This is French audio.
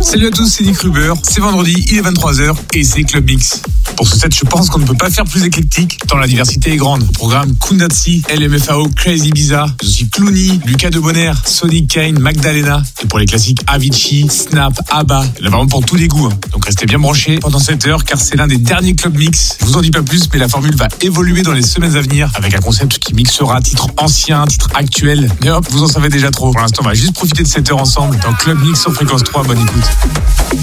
Salut à tous, c'est Nick Ruber. C'est vendredi, il est 23h et c'est Club Mix. Pour ce set, je pense qu'on ne peut pas faire plus éclectique, tant la diversité est grande. Au programme Kundatsi, LMFAO, Crazy Ibiza, mais aussi Clooney, Lucas Debonaire, Sonic Kane, Magdalena. Et pour les classiques Avicii, Snap, ABBA. Il y en a vraiment pour tous les goûts. Donc restez bien branchés pendant cette heure car c'est l'un des derniers Club Mix. Je vous en dis pas plus, mais la formule va évoluer dans les semaines à venir avec un concept qui mixera titres anciens, titres actuels. Mais hop, vous en savez déjà trop. Pour l'instant, on va juste profiter de cette heure ensemble dans Club Mix sur Fréquence 3. Bonne écoute.